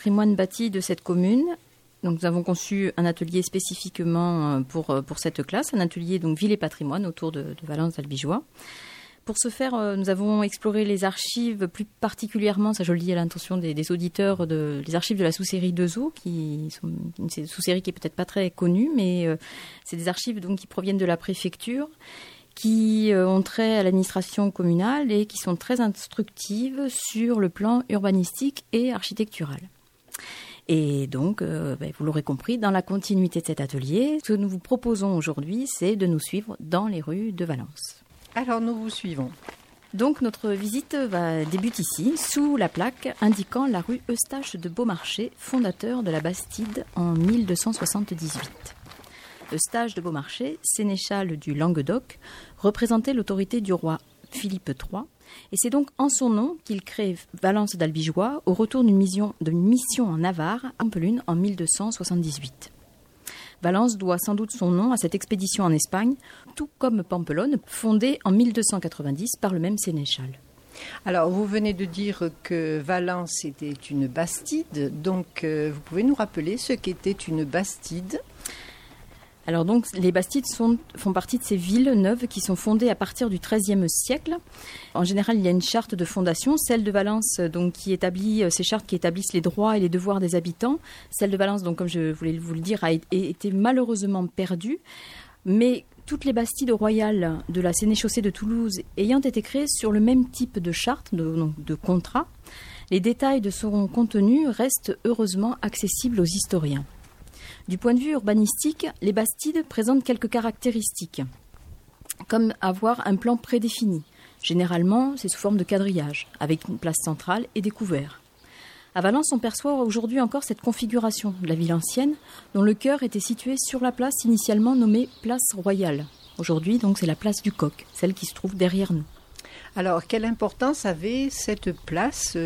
patrimoine bâti de cette commune. Donc, nous avons conçu un atelier spécifiquement pour cette classe, un atelier donc ville et patrimoine autour de Valence-d'Albigeois. Pour ce faire, nous avons exploré les archives, plus particulièrement, ça je le dis à l'intention des auditeurs, les archives de la sous-série 2O, qui sont une sous-série qui est peut-être pas très connue, mais c'est des archives donc, qui proviennent de la préfecture, qui ont trait à l'administration communale et qui sont très instructives sur le plan urbanistique et architectural. Et donc, vous l'aurez compris, dans la continuité de cet atelier, ce que nous vous proposons aujourd'hui, c'est de nous suivre dans les rues de Valence. Alors, nous vous suivons. Donc, notre visite débute ici, sous la plaque indiquant la rue Eustache de Beaumarchais, fondateur de la Bastide en 1278. Eustache de Beaumarchais, sénéchal du Languedoc, représentait l'autorité du roi Philippe III, et c'est donc en son nom qu'il crée Valence d'Albigeois au retour d'une mission en Navarre, à Pampelune, en 1278. Valence doit sans doute son nom à cette expédition en Espagne, tout comme Pampelone, fondée en 1290 par le même sénéchal. Alors, vous venez de dire que Valence était une bastide, donc vous pouvez nous rappeler ce qu'était une bastide ? Alors donc, les bastides font partie de ces villes neuves qui sont fondées à partir du XIIIe siècle. En général, il y a une charte de fondation, celle de Valence, donc qui établit ces chartes qui établissent les droits et les devoirs des habitants. Celle de Valence, donc comme je voulais vous le dire, a été malheureusement perdue, mais toutes les bastides royales de la sénéchaussée de Toulouse ayant été créées sur le même type de charte, de contrat, les détails de son contenu restent heureusement accessibles aux historiens. Du point de vue urbanistique, les bastides présentent quelques caractéristiques, comme avoir un plan prédéfini. Généralement, c'est sous forme de quadrillage, avec une place centrale et des couverts. À Valence, on perçoit aujourd'hui encore cette configuration de la ville ancienne, dont le cœur était situé sur la place initialement nommée Place Royale. Aujourd'hui, donc, c'est la place du Coq, celle qui se trouve derrière nous. Alors, quelle importance avait cette place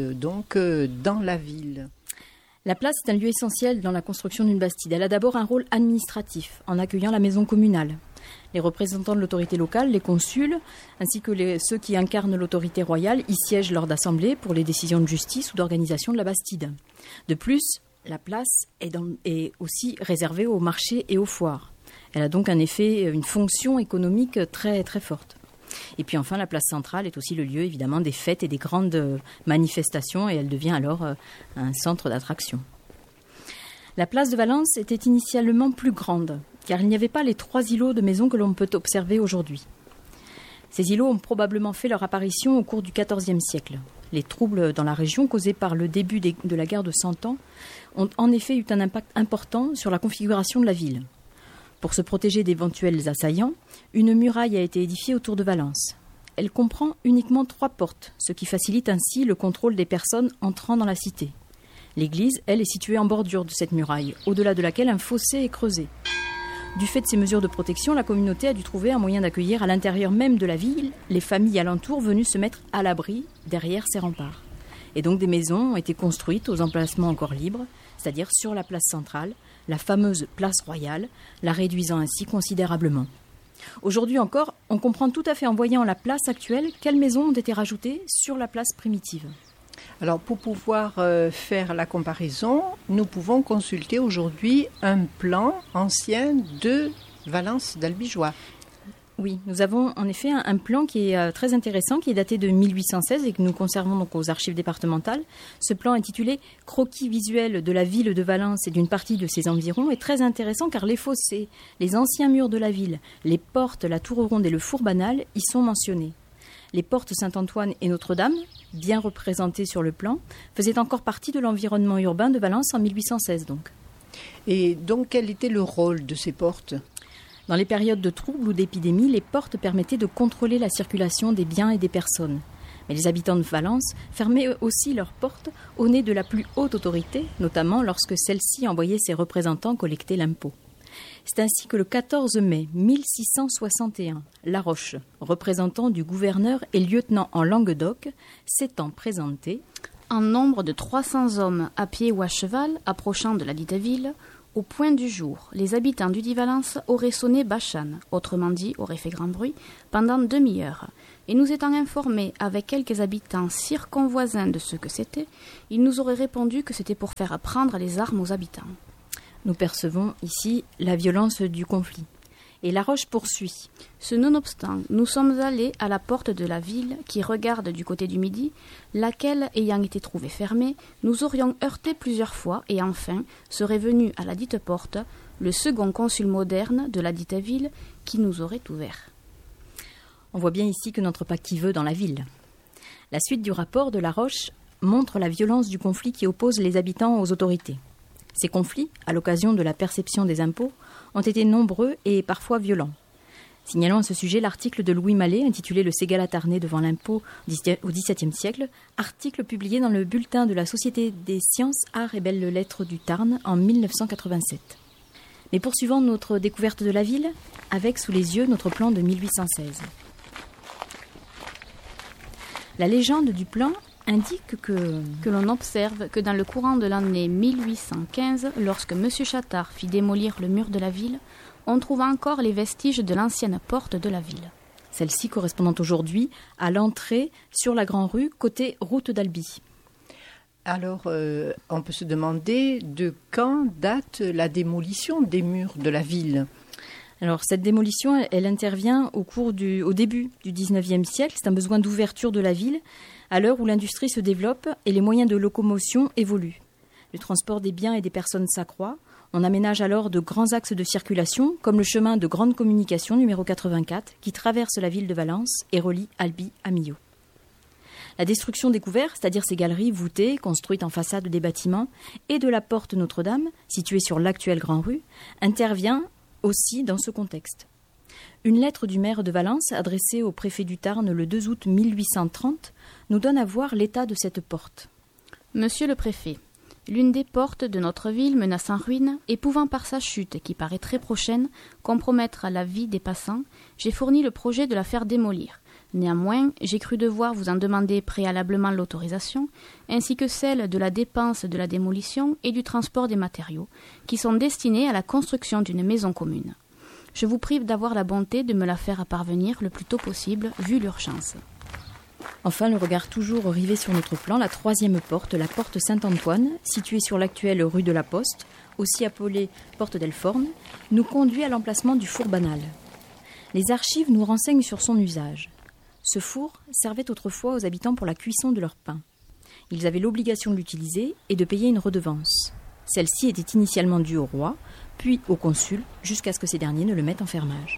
dans la ville ? La place est un lieu essentiel dans la construction d'une bastide. Elle a d'abord un rôle administratif, en accueillant la maison communale. Les représentants de l'autorité locale, les consuls, ainsi que ceux qui incarnent l'autorité royale, y siègent lors d'assemblées pour les décisions de justice ou d'organisation de la bastide. De plus, la place est aussi réservée aux marchés et aux foires. Elle a donc une fonction économique très, très forte. Et puis enfin, la place centrale est aussi le lieu, évidemment, des fêtes et des grandes manifestations, et elle devient alors un centre d'attraction. La place de Valence était initialement plus grande, car il n'y avait pas les 3 îlots de maisons que l'on peut observer aujourd'hui. Ces îlots ont probablement fait leur apparition au cours du XIVe siècle. Les troubles dans la région, causés par le début de la guerre de 100 ans, ont en effet eu un impact important sur la configuration de la ville. Pour se protéger d'éventuels assaillants, une muraille a été édifiée autour de Valence. Elle comprend uniquement 3 portes, ce qui facilite ainsi le contrôle des personnes entrant dans la cité. L'église, elle, est située en bordure de cette muraille, au-delà de laquelle un fossé est creusé. Du fait de ces mesures de protection, la communauté a dû trouver un moyen d'accueillir à l'intérieur même de la ville les familles alentours venues se mettre à l'abri derrière ces remparts. Et donc des maisons ont été construites aux emplacements encore libres, c'est-à-dire sur la place centrale, la fameuse place royale, la réduisant ainsi considérablement. Aujourd'hui encore, on comprend tout à fait en voyant la place actuelle quelles maisons ont été rajoutées sur la place primitive. Alors pour pouvoir faire la comparaison, nous pouvons consulter aujourd'hui un plan ancien de Valence d'Albigeois. Oui, nous avons en effet un plan qui est très intéressant, qui est daté de 1816 et que nous conservons donc aux archives départementales. Ce plan intitulé « Croquis visuel de la ville de Valence et d'une partie de ses environs » est très intéressant car les fossés, les anciens murs de la ville, les portes, la tour ronde et le four banal y sont mentionnés. Les portes Saint-Antoine et Notre-Dame, bien représentées sur le plan, faisaient encore partie de l'environnement urbain de Valence en 1816 donc. Et donc quel était le rôle de ces portes ? Dans les périodes de troubles ou d'épidémie, les portes permettaient de contrôler la circulation des biens et des personnes. Mais les habitants de Valence fermaient aussi leurs portes au nez de la plus haute autorité, notamment lorsque celle-ci envoyait ses représentants collecter l'impôt. C'est ainsi que le 14 mai 1661, Laroche, représentant du gouverneur et lieutenant en Languedoc, s'étant présenté en nombre de 300 hommes à pied ou à cheval approchant de la dite ville. Au point du jour, les habitants du dit Valence auraient sonné bachane, autrement dit, auraient fait grand bruit, pendant demi-heure. et nous étant informés avec quelques habitants circonvoisins de ce que c'était, ils nous auraient répondu que c'était pour faire prendre les armes aux habitants. Nous percevons ici la violence du conflit. Et Laroche poursuit. Ce nonobstant, nous sommes allés à la porte de la ville qui regarde du côté du midi, laquelle ayant été trouvée fermée, nous aurions heurté plusieurs fois et enfin serait venu à la dite porte le second consul moderne de la dite ville qui nous aurait ouvert. On voit bien ici que n'entre pas qui veut dans la ville. La suite du rapport de Laroche montre la violence du conflit qui oppose les habitants aux autorités. Ces conflits, à l'occasion de la perception des impôts, ont été nombreux et parfois violents. Signalons à ce sujet l'article de Louis Mallet intitulé « Le Ségal attardé devant l'impôt au XVIIe siècle », article publié dans le bulletin de la Société des sciences, arts et belles lettres du Tarn en 1987. Mais poursuivons notre découverte de la ville avec sous les yeux notre plan de 1816. La légende du plan indique que l'on observe que dans le courant de l'année 1815, lorsque M. Chattard fit démolir le mur de la ville, on trouva encore les vestiges de l'ancienne porte de la ville. Celle-ci correspondant aujourd'hui à l'entrée sur la Grande Rue, côté route d'Albi. Alors, on peut se demander de quand date la démolition des murs de la ville. Alors, cette démolition, elle intervient au début du XIXe siècle. C'est un besoin d'ouverture de la ville, à l'heure où l'industrie se développe et les moyens de locomotion évoluent. Le transport des biens et des personnes s'accroît. On aménage alors de grands axes de circulation, comme le chemin de grande communication numéro 84, qui traverse la ville de Valence et relie Albi à Millau. La destruction des couverts, c'est-à-dire ces galeries voûtées, construites en façade des bâtiments, et de la porte Notre-Dame, située sur l'actuelle Grande Rue, intervient aussi dans ce contexte. Une lettre du maire de Valence, adressée au préfet du Tarn le 2 août 1830, nous donne à voir l'état de cette porte. Monsieur le préfet, l'une des portes de notre ville menace en ruine et pouvant par sa chute, qui paraît très prochaine, compromettre la vie des passants, j'ai fourni le projet de la faire démolir. Néanmoins, j'ai cru devoir vous en demander préalablement l'autorisation, ainsi que celle de la dépense de la démolition et du transport des matériaux, qui sont destinés à la construction d'une maison commune. Je vous prie d'avoir la bonté de me la faire parvenir le plus tôt possible, vu l'urgence. Enfin, le regard toujours rivé sur notre plan, la troisième porte, la porte Saint-Antoine, située sur l'actuelle rue de la Poste, aussi appelée porte d'Elforne, nous conduit à l'emplacement du four banal. Les archives nous renseignent sur son usage. Ce four servait autrefois aux habitants pour la cuisson de leur pain. Ils avaient l'obligation de l'utiliser et de payer une redevance. Celle-ci était initialement due au roi, puis au consul, jusqu'à ce que ces derniers ne le mettent en fermage.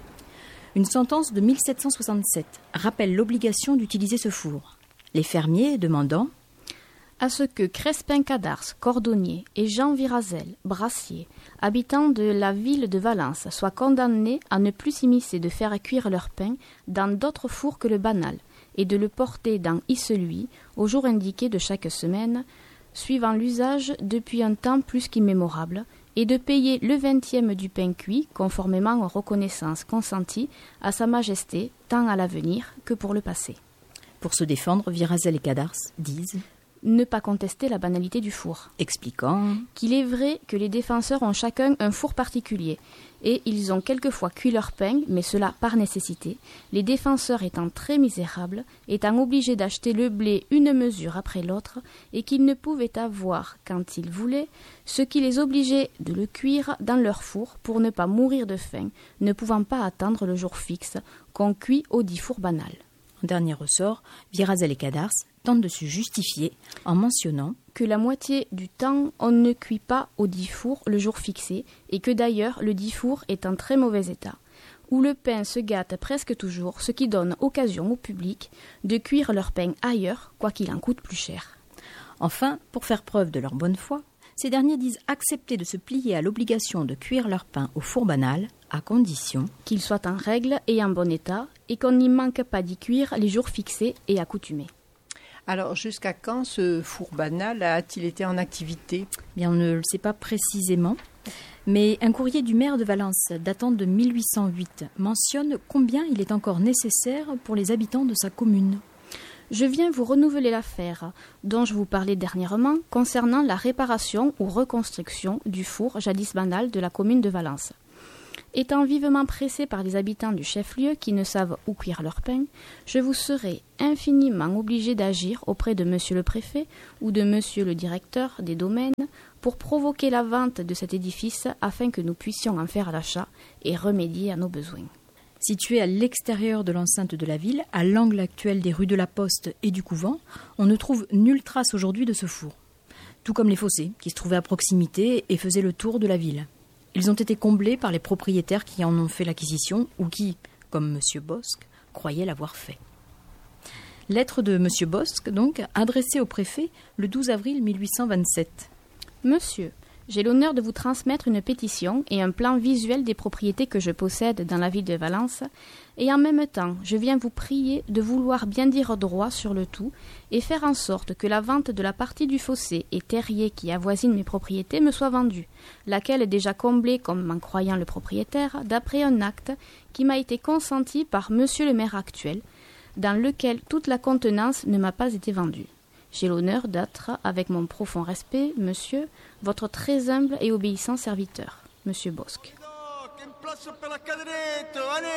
Une sentence de 1767 rappelle l'obligation d'utiliser ce four. Les fermiers demandant à ce que Crespin Cadars, cordonnier, et Jean Virazel, brassier, habitants de la ville de Valence, soient condamnés à ne plus s'immiscer de faire cuire leur pain dans d'autres fours que le banal, et de le porter dans celui au jour indiqué de chaque semaine, suivant l'usage depuis un temps plus qu'immémorable, et de payer le 20e du pain cuit, conformément aux reconnaissances consenties à Sa Majesté, tant à l'avenir que pour le passé. Pour se défendre, Virazel et Cadars disent ne pas contester la banalité du four, expliquant qu'il est vrai que les défenseurs ont chacun un four particulier, et ils ont quelquefois cuit leur pain, mais cela par nécessité, les défenseurs étant très misérables, étant obligés d'acheter le blé une mesure après l'autre, et qu'ils ne pouvaient avoir, quand ils voulaient, ce qui les obligeait de le cuire dans leur four pour ne pas mourir de faim, ne pouvant pas attendre le jour fixe qu'on cuit au dit four banal. En dernier ressort, Virazel et Cadars tentent de se justifier en mentionnant que la moitié du temps on ne cuit pas au dit four le jour fixé et que d'ailleurs le dit four est en très mauvais état, où le pain se gâte presque toujours, ce qui donne occasion au public de cuire leur pain ailleurs, quoiqu'il en coûte plus cher. Enfin, pour faire preuve de leur bonne foi, ces derniers disent accepter de se plier à l'obligation de cuire leur pain au four banal, à condition qu'il soit en règle et en bon état, et qu'on n'y manque pas d'y cuire les jours fixés et accoutumés. Alors, jusqu'à quand ce four banal a-t-il été en activité ? Bien, on ne le sait pas précisément, mais un courrier du maire de Valence datant de 1808 mentionne combien il est encore nécessaire pour les habitants de sa commune. Je viens vous renouveler l'affaire dont je vous parlais dernièrement concernant la réparation ou reconstruction du four jadis banal de la commune de Valence. Étant vivement pressé par les habitants du chef-lieu qui ne savent où cuire leur pain, je vous serai infiniment obligé d'agir auprès de monsieur le préfet ou de monsieur le directeur des domaines pour provoquer la vente de cet édifice afin que nous puissions en faire l'achat et remédier à nos besoins. Situé à l'extérieur de l'enceinte de la ville, à l'angle actuel des rues de la Poste et du Couvent, on ne trouve nulle trace aujourd'hui de ce four. Tout comme les fossés, qui se trouvaient à proximité et faisaient le tour de la ville. Ils ont été comblés par les propriétaires qui en ont fait l'acquisition ou qui, comme M. Bosc, croyaient l'avoir fait. Lettre de M. Bosc, donc, adressée au préfet le 12 avril 1827. Monsieur, j'ai l'honneur de vous transmettre une pétition et un plan visuel des propriétés que je possède dans la ville de Valence, et en même temps, je viens vous prier de vouloir bien dire droit sur le tout et faire en sorte que la vente de la partie du fossé et terrier qui avoisine mes propriétés me soit vendue, laquelle est déjà comblée comme m'en croyant le propriétaire, d'après un acte qui m'a été consenti par monsieur le maire actuel, dans lequel toute la contenance ne m'a pas été vendue. J'ai l'honneur d'être, avec mon profond respect, monsieur, votre très humble et obéissant serviteur, monsieur Bosc.